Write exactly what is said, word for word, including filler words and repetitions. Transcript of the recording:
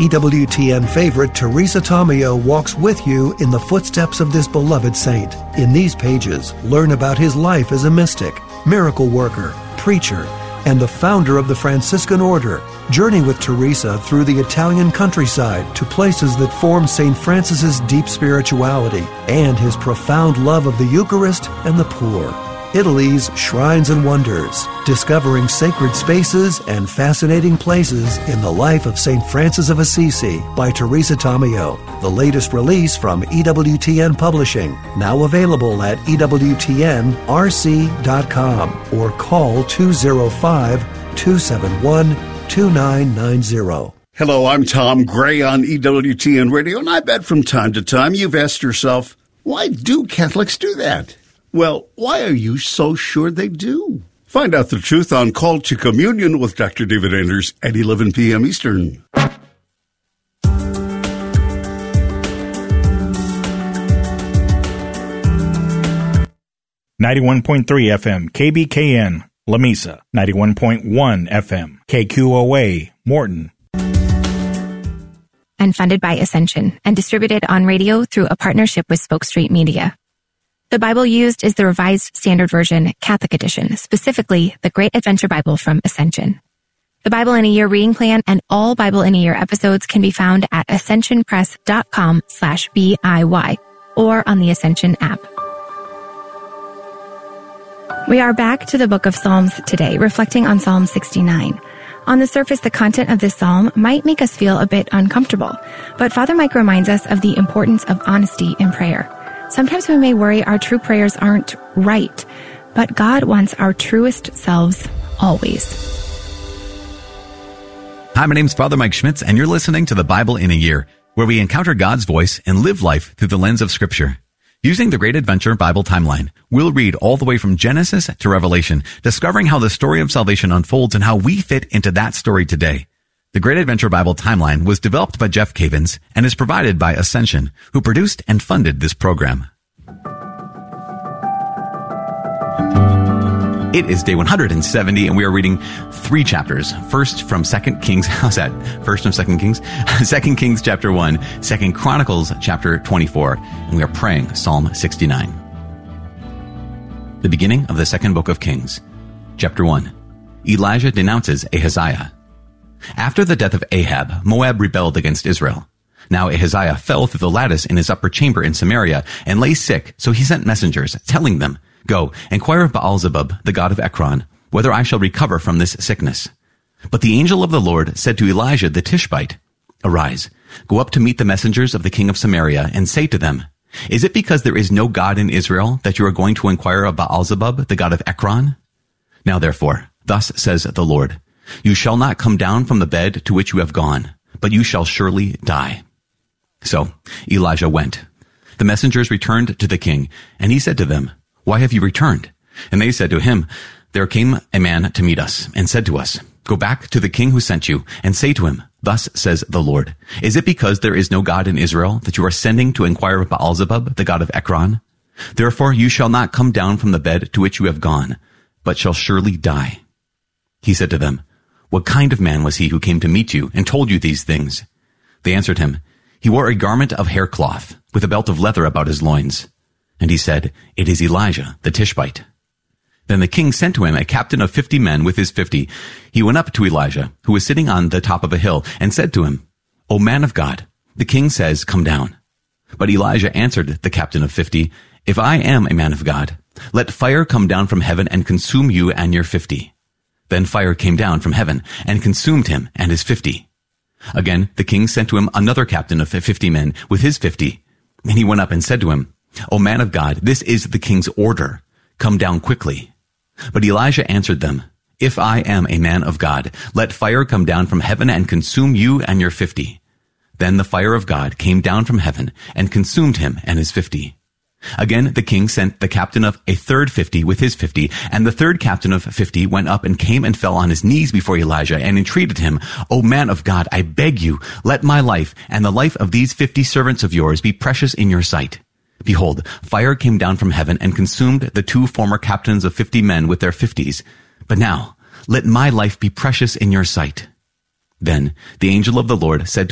E W T N favorite Teresa Tomeo walks with you in the footsteps of this beloved saint. In these pages, learn about his life as a mystic, miracle worker, preacher, and the founder of the Franciscan Order. Journey with Teresa through the Italian countryside to places that form Saint Francis's deep spirituality and his profound love of the Eucharist and the poor. Italy's Shrines and Wonders, discovering sacred spaces and fascinating places in the life of Saint Francis of Assisi by Teresa Tomeo, the latest release from E W T N Publishing, now available at E W T N R C dot com or call two oh five, two seven one, two nine nine zero. Hello, I'm Tom Gray on E W T N Radio, and I bet from time to time you've asked yourself, why do Catholics do that? Well, why are you so sure they do? Find out the truth on Call to Communion with Doctor David Anders at eleven p.m. Eastern. ninety-one point three F M, K B K N, Lamesa. ninety-one point one F M, K Q O A, Morton. And funded by Ascension and distributed on radio through a partnership with Spoke Street Media. The Bible used is the Revised Standard Version Catholic Edition, specifically the Great Adventure Bible from Ascension. The Bible in a Year reading plan and all Bible in a Year episodes can be found at ascensionpress.com slash BIY or on the Ascension app. We are back to the book of Psalms today, reflecting on Psalm sixty-nine. On the surface, the content of this psalm might make us feel a bit uncomfortable, but Father Mike reminds us of the importance of honesty in prayer. Sometimes we may worry our true prayers aren't right, but God wants our truest selves always. Hi, my name's Father Mike Schmitz, and you're listening to the Bible in a Year, where we encounter God's voice and live life through the lens of Scripture. Using the Great Adventure Bible Timeline, we'll read all the way from Genesis to Revelation, discovering how the story of salvation unfolds and how we fit into that story today. The Great Adventure Bible Timeline was developed by Jeff Cavins and is provided by Ascension, who produced and funded this program. It is day one hundred seventy, and we are reading three chapters. First from Second Kings. How's that? First from Second Kings? Second Kings chapter one, Second Chronicles chapter twenty-four, and we are praying Psalm sixty-nine. The beginning of the second book of Kings. Chapter one. Elijah denounces Ahaziah. After the death of Ahab, Moab rebelled against Israel. Now Ahaziah fell through the lattice in his upper chamber in Samaria and lay sick, so he sent messengers, telling them, "Go, inquire of Baal-zebub, the god of Ekron, whether I shall recover from this sickness." But the angel of the Lord said to Elijah the Tishbite, "Arise, go up to meet the messengers of the king of Samaria, and say to them, Is it because there is no God in Israel that you are going to inquire of Baal-zebub, the god of Ekron? Now therefore, thus says the Lord, you shall not come down from the bed to which you have gone, but you shall surely die." So Elijah went. The messengers returned to the king, and he said to them, "Why have you returned?" And they said to him, "There came a man to meet us, and said to us, Go back to the king who sent you, and say to him, Thus says the Lord, Is it because there is no God in Israel that you are sending to inquire of Baal-zebub, the god of Ekron? Therefore you shall not come down from the bed to which you have gone, but shall surely die." He said to them, "What kind of man was he who came to meet you and told you these things?" They answered him, "He wore a garment of haircloth, with a belt of leather about his loins." And he said, "It is Elijah, the Tishbite." Then the king sent to him a captain of fifty men with his fifty. He went up to Elijah, who was sitting on the top of a hill, and said to him, "O man of God, the king says, come down." But Elijah answered the captain of fifty, "If I am a man of God, let fire come down from heaven and consume you and your fifty." Then fire came down from heaven and consumed him and his fifty. Again, the king sent to him another captain of fifty men with his fifty. And he went up and said to him, "O man of God, this is the king's order. Come down quickly." But Elijah answered them, "If I am a man of God, let fire come down from heaven and consume you and your fifty." Then the fire of God came down from heaven and consumed him and his fifty. Again, the king sent the captain of a third fifty with his fifty, and the third captain of fifty went up and came and fell on his knees before Elijah and entreated him, "O man of God, I beg you, let my life and the life of these fifty servants of yours be precious in your sight." Behold, fire came down from heaven and consumed the two former captains of fifty men with their fifties. But now, let my life be precious in your sight. Then the angel of the Lord said